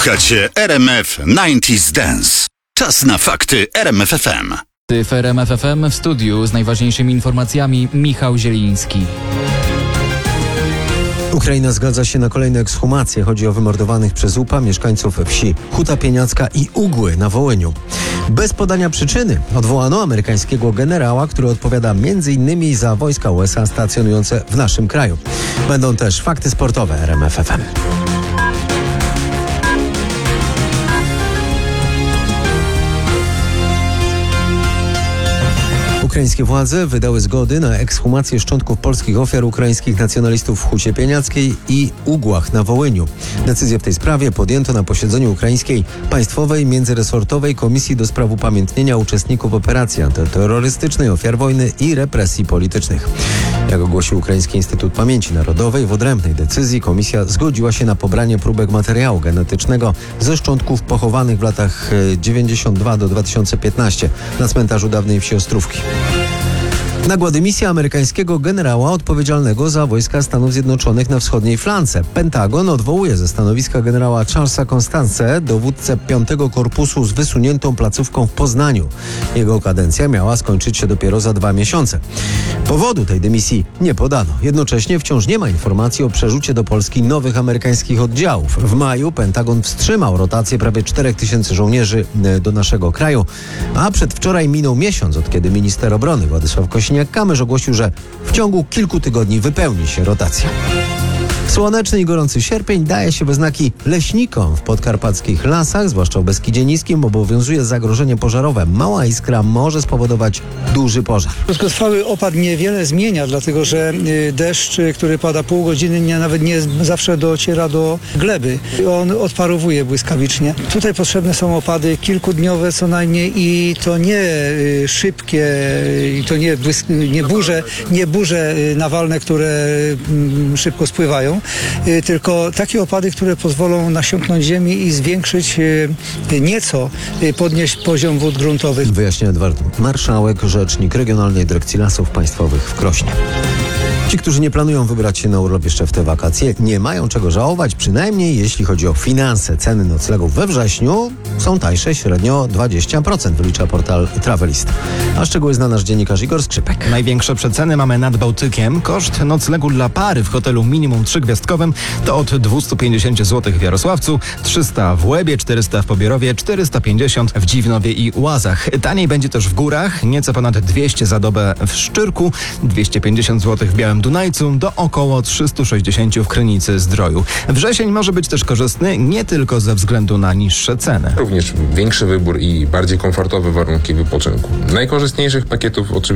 Słuchacie RMF 90s Dance. Czas na fakty RMF FM. W RMF FM w studiu z najważniejszymi informacjami Michał Zieliński. Ukraina zgadza się na kolejne ekshumacje. Chodzi o wymordowanych przez UPA mieszkańców wsi Huta Pieniacka i Ugły na Wołyniu. Bez podania przyczyny odwołano amerykańskiego generała, który odpowiada m.in. za wojska USA stacjonujące w naszym kraju. Będą też fakty sportowe RMF FM. Ukraińskie władze wydały zgody na ekshumację szczątków polskich ofiar ukraińskich nacjonalistów w Hucie Pieniackiej i Ugłach na Wołyniu. Decyzję w tej sprawie podjęto na posiedzeniu ukraińskiej Państwowej Międzyresortowej Komisji do Spraw Upamiętnienia uczestników operacji antyterrorystycznej, ofiar wojny i represji politycznych. Jak ogłosił Ukraiński Instytut Pamięci Narodowej, w odrębnej decyzji komisja zgodziła się na pobranie próbek materiału genetycznego ze szczątków pochowanych w latach 92 do 2015 na cmentarzu dawnej wsi Ostrówki. Nagła dymisja amerykańskiego generała odpowiedzialnego za wojska Stanów Zjednoczonych na wschodniej flance. Pentagon odwołuje ze stanowiska generała Charlesa Constance, dowódcę 5. Korpusu z wysuniętą placówką w Poznaniu. Jego kadencja miała skończyć się dopiero za 2 miesiące. Powodu tej dymisji nie podano. Jednocześnie wciąż nie ma informacji o przerzucie do Polski nowych amerykańskich oddziałów. W maju Pentagon wstrzymał rotację prawie 4000 żołnierzy do naszego kraju, a przedwczoraj minął miesiąc, od kiedy minister obrony Władysław Kosiniak-Kamysz ogłosił, że w ciągu kilku tygodni wypełni się rotacja. Słoneczny i gorący sierpień daje się we znaki leśnikom w podkarpackich lasach, zwłaszcza w Beskidzie Niskim, obowiązuje zagrożenie pożarowe. Mała iskra może spowodować duży pożar. Krótkotrwały opad niewiele zmienia, dlatego że deszcz, który pada pół godziny, nawet nie zawsze dociera do gleby. On odparowuje błyskawicznie. Tutaj potrzebne są opady kilkudniowe co najmniej i to nie szybkie, i to nie burze nawalne, które szybko spływają, tylko takie opady, które pozwolą nasiąknąć ziemi i zwiększyć nieco, podnieść poziom wód gruntowych. Wyjaśnia Edward Marszałek, rzecznik Regionalnej Dyrekcji Lasów Państwowych w Krośnie. Ci, którzy nie planują wybrać się na urlop jeszcze w te wakacje, nie mają czego żałować, przynajmniej jeśli chodzi o finanse. Ceny noclegów we wrześniu są tańsze średnio 20%, wylicza portal Travelist. A szczegóły zna nasz dziennikarz Igor Skrzypek. Największe przeceny mamy nad Bałtykiem. Koszt noclegu dla pary w hotelu minimum 3-gwiazdkowym to od 250 zł w Jarosławcu, 300 w Łebie, 400 w Pobierowie, 450 w Dziwnowie i Łazach. Taniej będzie też w górach, nieco ponad 200 za dobę w Szczyrku, 250 zł w Białym Dunajcu, do około 360 w Krynicy Zdroju. Wrzesień może być też korzystny nie tylko ze względu na niższe ceny. Również większy wybór i bardziej komfortowe warunki wypoczynku. Najkorzystniejszych pakietów oczywiście